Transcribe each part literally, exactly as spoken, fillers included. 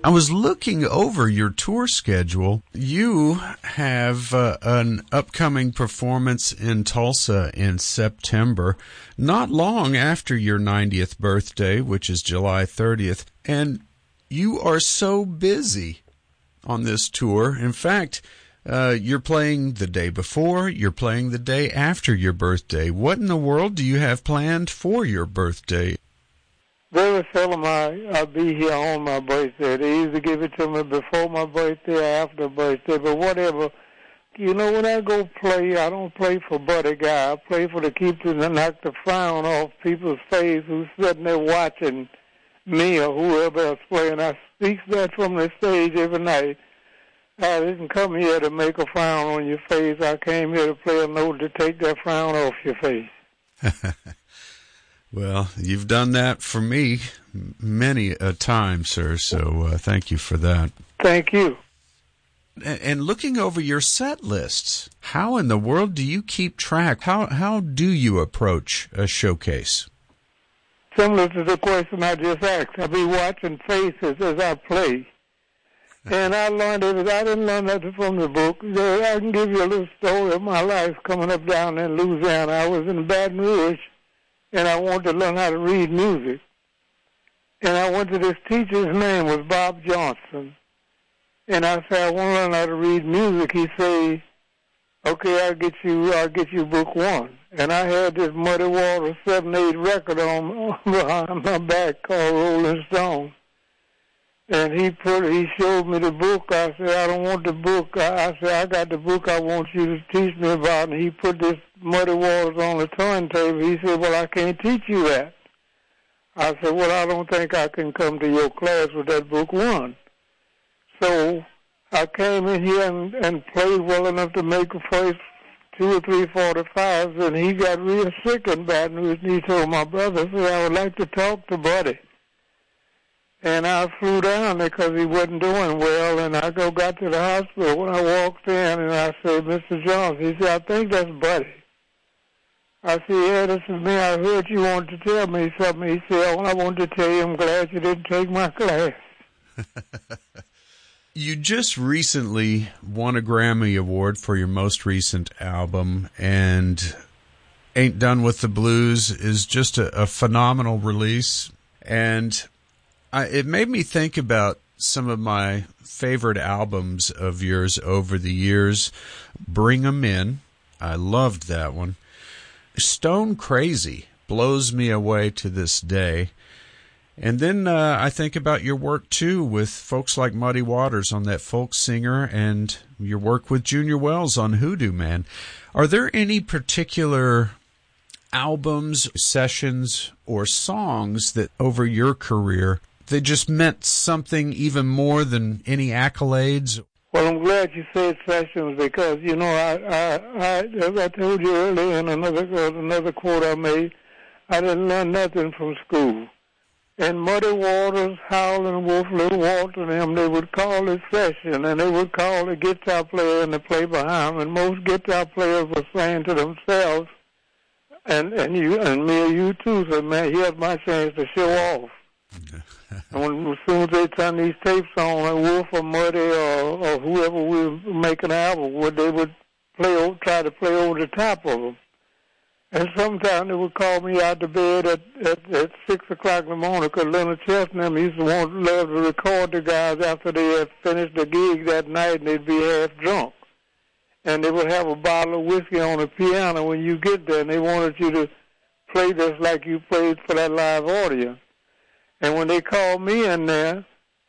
I was looking over your tour schedule. You have uh, an upcoming performance in Tulsa in September, not long after your ninetieth birthday, which is July thirtieth. And you are so busy on this tour. In fact, uh, you're playing the day before, you're playing the day after your birthday. What in the world do you have planned for your birthday? Very seldom I, I'll be here on my birthday. They either give it to me before my birthday or after birthday, but whatever. You know, when I go play, I don't play for Buddy Guy. I play for to keep to knock the frown off people's face who's sitting there watching me or whoever else playing. I speak that from the stage every night. I didn't come here to make a frown on your face. I came here to play a note to take that frown off your face. Well, you've done that for me many a time, sir, so uh, thank you for that. Thank you. And, and looking over your set lists, how in the world do you keep track? How how do you approach a showcase? Similar to the question I just asked. I'll be watching faces as I play. And I learned it. I didn't learn nothing from the book. I can give you a little story of my life coming up down in Louisiana. I was in Baton Rouge, and I wanted to learn how to read music. And I went to this teacher. His name was Bob Johnson. And I said, I want to learn how to read music. He said, okay, I'll get you, I'll get you book one. And I had this Muddy Waters seven eight record on behind my back called Rolling Stone. And he put, he showed me the book. I said, I don't want the book. I, I said, I got the book I want you to teach me about. And he put this Muddy Waters on the turntable. He said, well, I can't teach you that. I said, well, I don't think I can come to your class with that book one. So I came in here and, and played well enough to make the first two or three forty-fives, and he got real sick in Baton Rouge, and he told my brother, said, I would like to talk to Buddy. And I flew down there because he wasn't doing well, and I go got to the hospital. When I walked in, and I said, Mister Jones, he said, I think that's Buddy. I said, yeah, this is me. I heard you wanted to tell me something. He said, well, I wanted to tell you I'm glad you didn't take my class. You just recently won a Grammy Award for your most recent album, and Ain't Done With the Blues is just a, a phenomenal release. And I, it made me think about some of my favorite albums of yours over the years. Bring 'Em In, I loved that one. Stone Crazy blows me away to this day. And then uh, I think about your work, too, with folks like Muddy Waters on that folk singer, and your work with Junior Wells on Hoodoo Man. Are there any particular albums, sessions, or songs that over your career that just meant something even more than any accolades? Well, I'm glad you said sessions because, you know, I, I, I as I told you earlier in another, another quote I made, I didn't learn nothing from school. And Muddy Waters, Howlin' Wolf, Little Walter, and them, they would call it session, and they would call the guitar player and the play behind them. And most guitar players were saying to themselves, and and you and me and you too, said, man, here's my chance to show off. And when, as soon as they turn these tapes on, like Wolf or Muddy or, or whoever we were making an album with, they would play, over, try to play over the top of them. And sometimes they would call me out to bed at, at, at six o'clock in the morning because Leonard Chestnut used to want love to record the guys after they had finished the gig that night, and they'd be half drunk. And they would have a bottle of whiskey on the piano when you get there, and they wanted you to play this like you played for that live audience. And when they called me in there,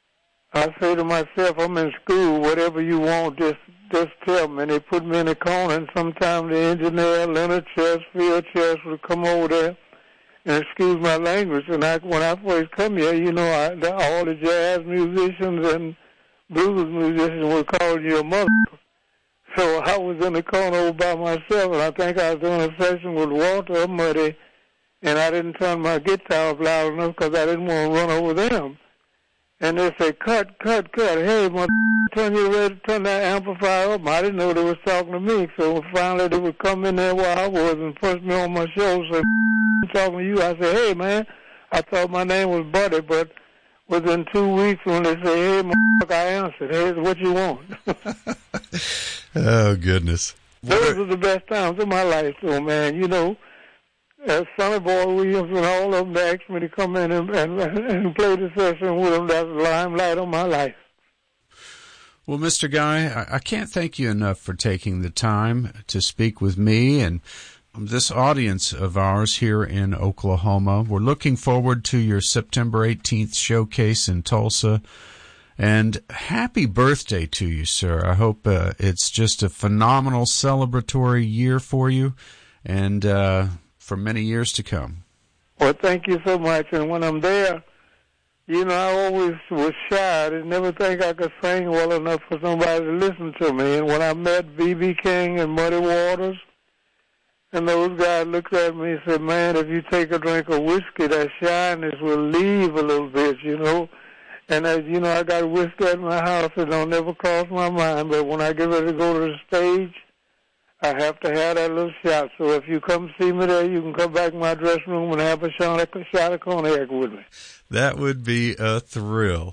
I say to myself, I'm in school, whatever you want, just just tell me. And they put me in the corner, and sometimes the engineer, Leonard Chess, Phil Chess, would come over there and excuse my language. And I, when I first come here, you know, I, the, all the jazz musicians and blues musicians would call you a mother. So I was in the corner over by myself, and I think I was doing a session with Walter Muddy, and I didn't turn my guitar up loud enough because I didn't want to run over them. And they say, cut, cut, cut. Hey, mother, turn your red, turn that amplifier up. I didn't know they was talking to me. So finally they would come in there where I was and punch me on my shoulder, say, I'm talking to you. I said, hey, man, I thought my name was Buddy, but within two weeks when they say, hey, motherfucker, I answered. Here's what you want. Oh, goodness. Those are the best times of my life, though, man. You know, uh, Sonny Boy Williams and all of them asked me to come in and, and, and play the session with them. That's the limelight of my life. Well, Mister Guy, I, I can't thank you enough for taking the time to speak with me and this audience of ours here in Oklahoma. We're looking forward to your September eighteenth showcase in Tulsa. And happy birthday to you, sir. I hope uh, it's just a phenomenal celebratory year for you and uh, for many years to come. Well, thank you so much. And when I'm there, you know, I always was shy. I didn't never think I could sing well enough for somebody to listen to me. And when I met B B King and Muddy Waters, and those guys looked at me and said, man, if you take a drink of whiskey, that shyness will leave a little bit, you know. And, as you know, I got whiskey at my house. It don't never cross my mind. But when I get ready to go to the stage, I have to have that little shot. So if you come see me there, you can come back in my dressing room and have a shot of, shot of cognac with me. That would be a thrill.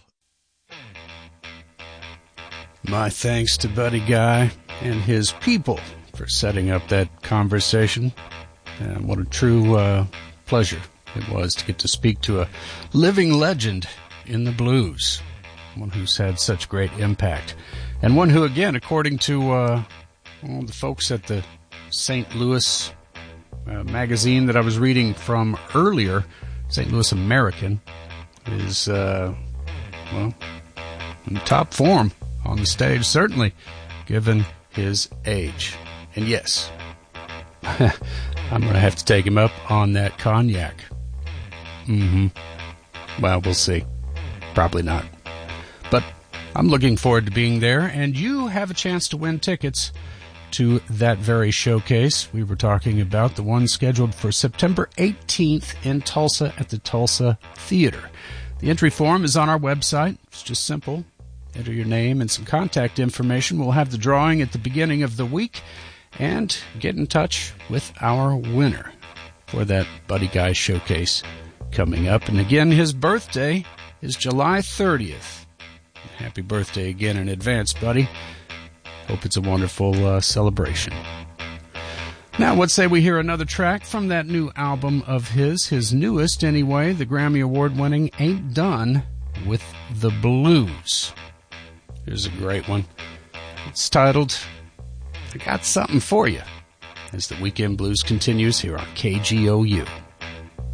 My thanks to Buddy Guy and his people for setting up that conversation. And what a true uh, pleasure it was to get to speak to a living legend in the blues, one who's had such great impact, and one who, again, according to uh, well, the folks at the Saint Louis uh, magazine that I was reading from earlier, Saint Louis American, is, uh, well, in top form on the stage, certainly, given his age. And yes, I'm going to have to take him up on that cognac. Mm-hmm. Well, we'll see. Probably not. But I'm looking forward to being there, and you have a chance to win tickets to that very showcase we were talking about, the one scheduled for September eighteenth in Tulsa at the Tulsa Theater. The entry form is on our website. It's just simple. Enter your name and some contact information. We'll have the drawing at the beginning of the week, and get in touch with our winner for that Buddy Guy showcase coming up. And again, his birthday is July thirtieth. Happy birthday again in advance, buddy. Hope it's a wonderful uh, celebration. Now, what say we hear another track from that new album of his, his newest anyway, the Grammy Award-winning Ain't Done with the Blues. Here's a great one. It's titled, I Got Something For You, as the Weekend Blues continues here on K G O U.